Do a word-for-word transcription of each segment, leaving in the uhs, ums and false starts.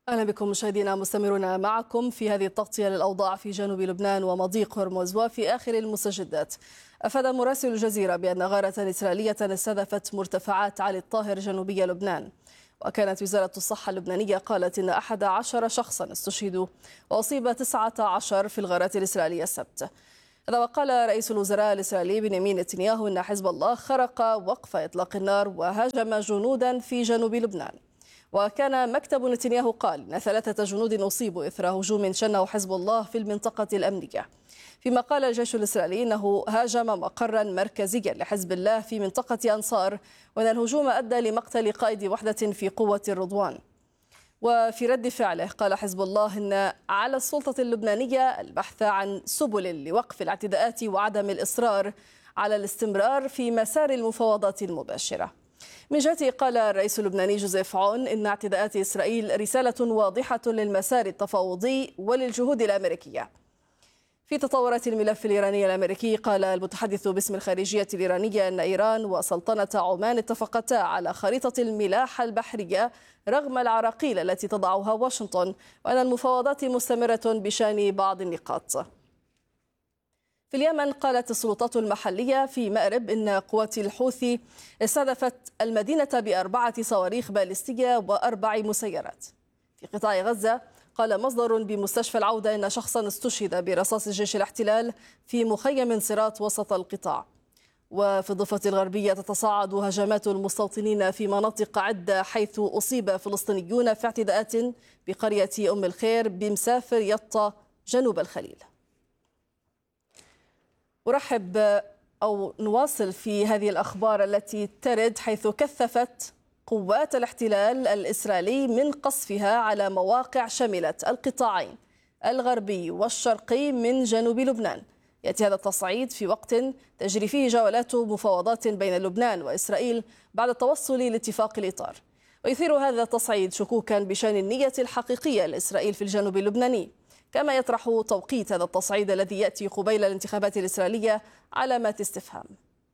أهلا بكم مشاهدينا، مستمرون معكم في هذه التغطية للأوضاع في جنوب لبنان ومضيق هرمز. وفي آخر المستجدات، أفاد مراسل الجزيرة بأن غارة إسرائيلية استهدفت مرتفعات علي الطاهر جنوبي لبنان. وكانت وزارة الصحة اللبنانية قالت إن أحد عشر شخصا استشهدوا وأصيب تسعة عشر في الغارات الإسرائيلية السبت. هذا وقال رئيس الوزراء الإسرائيلي بنيامين نتنياهو إن حزب الله خرق وقف إطلاق النار وهاجم جنودا في جنوب لبنان. وكان مكتب نتنياهو قال إن ثلاثة جنود أصيبوا إثر هجوم شنه حزب الله في المنطقة الأمنية، فيما قال الجيش الإسرائيلي أنه هاجم مقرا مركزيا لحزب الله في منطقة أنصار، وأن الهجوم أدى لمقتل قائد وحدة في قوة الرضوان. وفي رد فعله قال حزب الله إن على السلطة اللبنانية البحث عن سبل لوقف الاعتداءات وعدم الإصرار على الاستمرار في مسار المفاوضات المباشرة. من جهته قال الرئيس اللبناني جوزيف عون إن اعتداءات إسرائيل رسالة واضحة للمسار التفاوضي وللجهود الأمريكية. في تطورات الملف الإيراني الأمريكي، قال المتحدث باسم الخارجية الإيرانية أن إيران وسلطنة عمان اتفقتا على خريطة الملاحة البحرية رغم العراقيل التي تضعها واشنطن، وأن المفاوضات مستمرة بشأن بعض النقاط. في اليمن، قالت السلطات المحلية في مأرب إن قوات الحوثي استهدفت المدينة بأربعة صواريخ باليستية وأربع مسيرات. في قطاع غزة، قال مصدر بمستشفى العودة إن شخصا استشهد برصاص جيش الاحتلال في مخيم صراط وسط القطاع. وفي الضفة الغربية تتصاعد هجمات المستوطنين في مناطق عدة، حيث أصيب فلسطينيون في اعتداءات بقرية أم الخير بمسافر يطا جنوب الخليل. أرحب أو نواصل في هذه الأخبار التي ترد، حيث كثفت قوات الاحتلال الإسرائيلي من قصفها على مواقع شملت القطاعين الغربي والشرقي من جنوب لبنان. يأتي هذا التصعيد في وقت تجري فيه جولات مفاوضات بين لبنان وإسرائيل بعد التوصل لاتفاق الإطار. ويثير هذا التصعيد شكوكا بشأن النية الحقيقية لإسرائيل في الجنوب اللبناني، كما يطرح توقيت هذا التصعيد الذي يأتي قبيل الانتخابات الإسرائيلية علامات استفهام.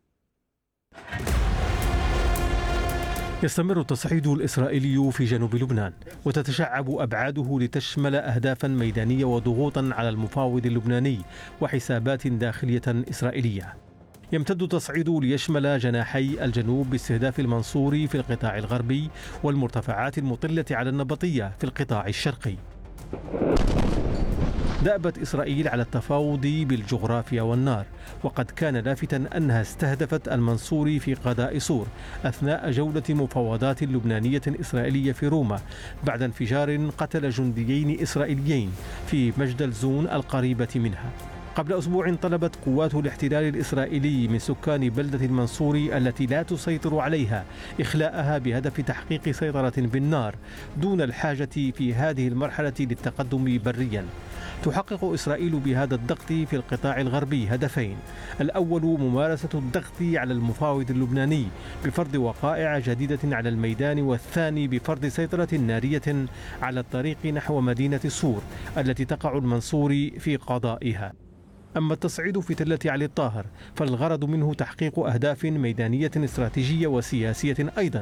يستمر التصعيد الإسرائيلي في جنوب لبنان، وتتشعب أبعاده لتشمل أهدافا ميدانية وضغوطا على المفاوض اللبناني وحسابات داخلية إسرائيلية. يمتد التصعيد ليشمل جناحي الجنوب باستهداف المنصوري في القطاع الغربي والمرتفعات المطلة على النبطية في القطاع الشرقي. دأبت إسرائيل على التفاوض بالجغرافيا والنار، وقد كان لافتا أنها استهدفت المنصوري في قضاء صور أثناء جولة مفاوضات لبنانية إسرائيلية في روما، بعد انفجار قتل جنديين إسرائيليين في مجدل زون القريبة منها. قبل أسبوع طلبت قوات الاحتلال الإسرائيلي من سكان بلدة المنصوري التي لا تسيطر عليها إخلاءها بهدف تحقيق سيطرة بالنار دون الحاجة في هذه المرحلة للتقدم بريا. تحقق إسرائيل بهذا الضغط في القطاع الغربي هدفين: الأول ممارسة الضغط على المفاوض اللبناني بفرض وقائع جديدة على الميدان، والثاني بفرض سيطرة نارية على الطريق نحو مدينة صور التي تقع المنصوري في قضائها. أما التصعيد في تلة علي الطاهر فالغرض منه تحقيق أهداف ميدانية استراتيجية وسياسية أيضا.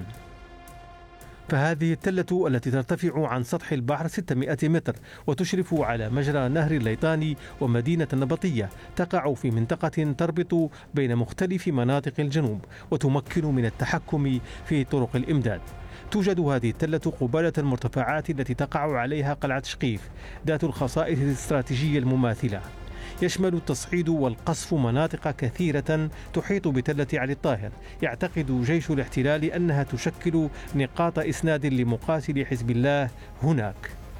فهذه التلة التي ترتفع عن سطح البحر ستمائة متر وتشرف على مجرى نهر الليطاني ومدينة النبطية، تقع في منطقة تربط بين مختلف مناطق الجنوب وتمكن من التحكم في طرق الإمداد. توجد هذه التلة قبالة المرتفعات التي تقع عليها قلعة شقيف ذات الخصائص الاستراتيجية المماثلة. يشمل التصعيد والقصف مناطق كثيرة تحيط بتلة علي الطاهر، يعتقد جيش الاحتلال أنها تشكل نقاط إسناد لمقاتلي حزب الله هناك.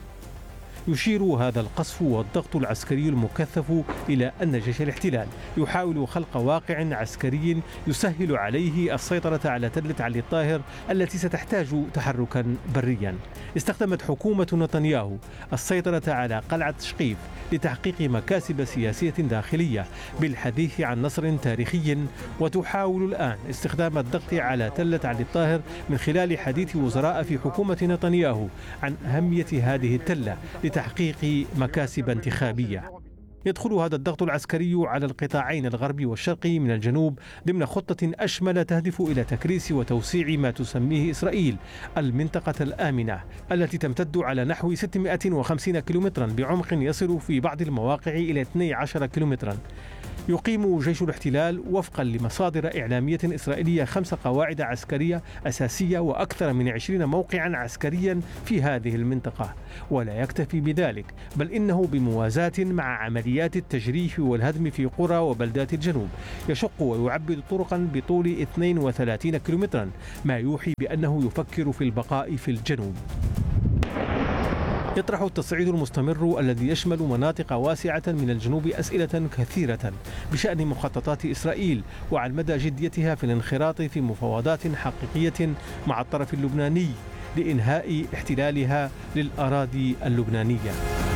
يشير هذا القصف والضغط العسكري المكثف إلى أن جيش الاحتلال يحاول خلق واقع عسكري يسهل عليه السيطرة على تلة علي الطاهر التي ستحتاج تحركا بريا. استخدمت حكومة نتنياهو السيطرة على قلعة شقيف لتحقيق مكاسب سياسية داخلية بالحديث عن نصر تاريخي، وتحاول الآن استخدام الضغط على تلة علي الطاهر من خلال حديث وزراء في حكومة نتنياهو عن أهمية هذه التلة لتحقيق مكاسب انتخابية. يدخل هذا الضغط العسكري على القطاعين الغربي والشرقي من الجنوب ضمن خطة أشمل تهدف إلى تكريس وتوسيع ما تسميه إسرائيل المنطقة الآمنة التي تمتد على نحو ستمائة وخمسين كيلومترا بعمق يصل في بعض المواقع إلى اثني عشر كيلومترا. يقيم جيش الاحتلال وفقا لمصادر إعلامية إسرائيلية خمس قواعد عسكرية أساسية وأكثر من عشرين موقعا عسكريا في هذه المنطقة، ولا يكتفي بذلك بل إنه بموازاة مع عمليات التجريف والهدم في قرى وبلدات الجنوب يشق ويعبد طرقا بطول اثنين وثلاثين كيلومترا، ما يوحي بأنه يفكر في البقاء في الجنوب. يطرح التصعيد المستمر الذي يشمل مناطق واسعة من الجنوب أسئلة كثيرة بشأن مخططات إسرائيل وعن مدى جديتها في الانخراط في مفاوضات حقيقية مع الطرف اللبناني لإنهاء احتلالها للأراضي اللبنانية.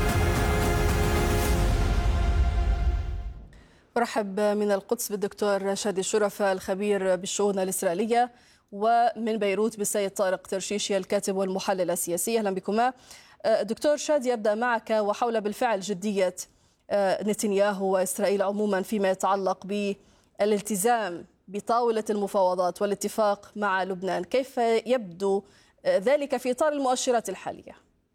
أرحب من القدس بالدكتور شادي الشرفة الخبير بالشؤون الإسرائيلية، ومن بيروت بالسيد طارق ترشيشي الكاتب والمحلل السياسي. أهلا بكما. دكتور شادي، أبدأ معك وحول بالفعل جدية نتنياهو وإسرائيل عموما فيما يتعلق بالالتزام بطاولة المفاوضات والاتفاق مع لبنان. كيف يبدو ذلك في إطار المؤشرات الحالية؟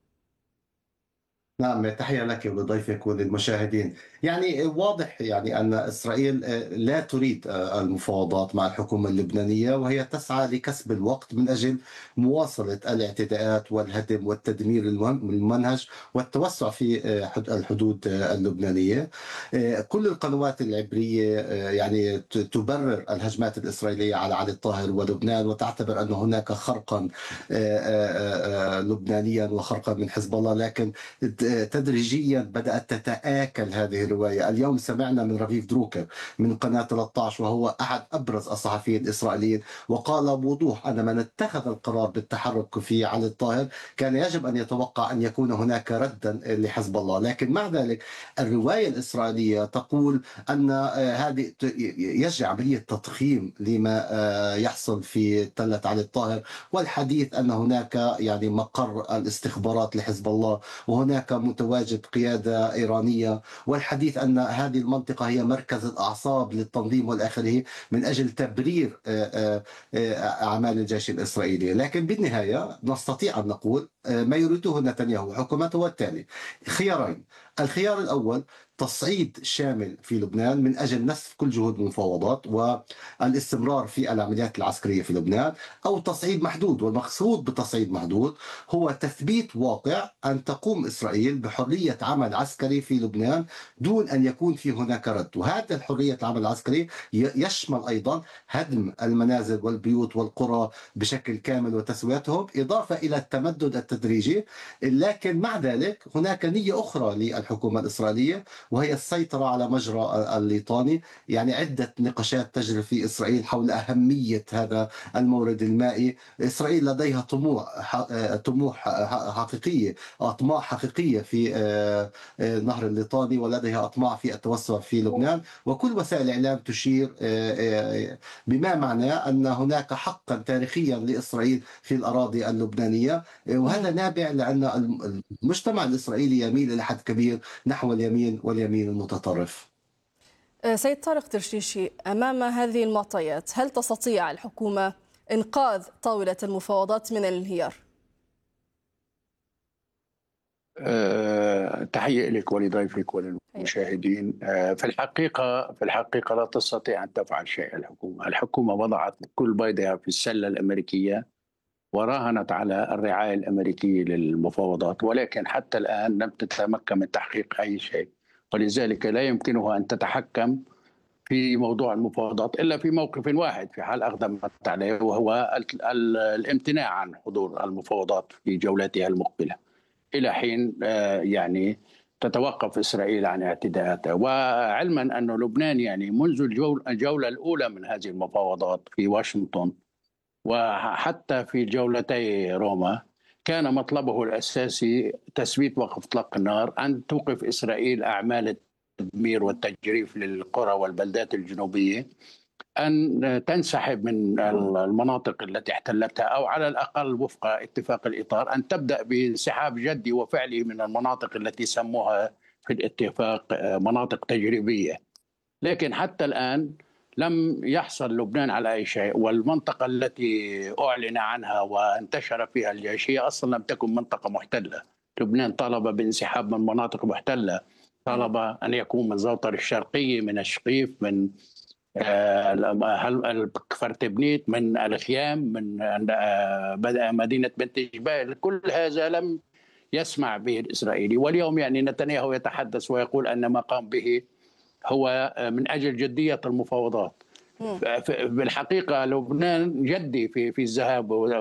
نعم، تحية لك ولضيفك وللمشاهدين. يعني واضح يعني أن إسرائيل لا تريد المفاوضات مع الحكومة اللبنانية، وهي تسعى لكسب الوقت من أجل مواصلة الاعتداءات والهدم والتدمير الممنهج والتوسع في الحدود اللبنانية. كل القنوات العبرية يعني تبرر الهجمات الإسرائيلية على علي الطاهر ولبنان، وتعتبر أن هناك خرقا لبنانيا وخرقا من حزب الله، لكن تدريجيا بدأت تتآكل هذه الرواية. اليوم سمعنا من رفيف دروكر من قناة ثلاثة عشر، وهو أحد أبرز الصحفيين الإسرائيليين، وقال بوضوح أن من اتخذ القرار بالتحرك في علي الطاهر كان يجب أن يتوقع أن يكون هناك ردا لحزب الله. لكن مع ذلك الرواية الإسرائيلية تقول أن هذه يجري عملية تضخيم لما يحصل في تلة علي الطاهر، والحديث أن هناك يعني مقر الاستخبارات لحزب الله، وهناك متواجد قيادة إيرانية، والحديث أن هذه المنطقة هي مركز الأعصاب للتنظيم والآخره من أجل تبرير أعمال الجيش الإسرائيلي. لكن بالنهاية نستطيع أن نقول ما يريده نتنياهو وحكومته هو التالي: خيارين. الخيار الأول تصعيد شامل في لبنان من أجل نسف كل جهود المفاوضات والاستمرار في العمليات العسكرية في لبنان، أو تصعيد محدود. والمقصود بتصعيد محدود هو تثبيت واقع أن تقوم إسرائيل بحرية عمل عسكري في لبنان دون أن يكون في هناك رد. وهذا الحرية العمل العسكري يشمل أيضا هدم المنازل والبيوت والقرى بشكل كامل وتسويتهم، إضافة إلى التمدد التدريجي. لكن مع ذلك هناك نية أخرى للحكومة الإسرائيلية، وهي السيطرة على مجرى الليطاني. يعني عدة نقاشات تجري في إسرائيل حول أهمية هذا المورد المائي. إسرائيل لديها طموح طموح حقيقية أطماع حقيقية في نهر الليطاني، ولديها أطماع في التوسع في لبنان، وكل وسائل الإعلام تشير بما معناه أن هناك حقا تاريخيا لإسرائيل في الأراضي اللبنانية. وهذا نابع لأن المجتمع الإسرائيلي يميل إلى حد كبير نحو اليمين واليمين المتطرف. سيد طارق ترشيشي، أمام هذه المعطيات هل تستطيع الحكومة إنقاذ طاولة المفاوضات من الانهيار؟ أه، تحية لك ولضيفك وللمشاهدين. أه، في الحقيقة في الحقيقة لا تستطيع أن تفعل شيء. الحكومة الحكومة وضعت كل بيضها في السلة الأمريكية وراهنت على الرعاية الأمريكية للمفاوضات، ولكن حتى الآن لم تتمكن من تحقيق أي شيء، ولذلك لا يمكنها أن تتحكم في موضوع المفاوضات إلا في موقف واحد في حال أقدمت عليه، وهو الامتناع عن حضور المفاوضات في جولتها المقبلة إلى حين يعني تتوقف إسرائيل عن اعتداءاتها. وعلما أن لبنان يعني منذ الجولة الأولى من هذه المفاوضات في واشنطن وحتى في جولتي روما كان مطلبه الأساسي تثبيت وقف إطلاق النار، أن توقف إسرائيل أعمال التدمير والتجريف للقرى والبلدات الجنوبية، أن تنسحب من المناطق التي احتلتها، أو على الأقل وفق اتفاق الإطار أن تبدأ بانسحاب جدي وفعلي من المناطق التي سموها في الاتفاق مناطق تجريبية، لكن حتى الآن لم يحصل لبنان على أي شيء. والمنطقة التي أعلن عنها وانتشر فيها الجيش هي أصلا لم تكن منطقة محتلة. لبنان طلب بانسحاب من مناطق محتلة، طلب أن يكون من زوطر الشرقية، من الشقيف، من كفرتبنيت، من الخيام، من مدينة بنت جبال. كل هذا لم يسمع به الإسرائيلي. واليوم يعني نتنياهو يتحدث ويقول أن ما قام به هو من أجل جدية المفاوضات. بالحقيقة لبنان جدي في في الذهاب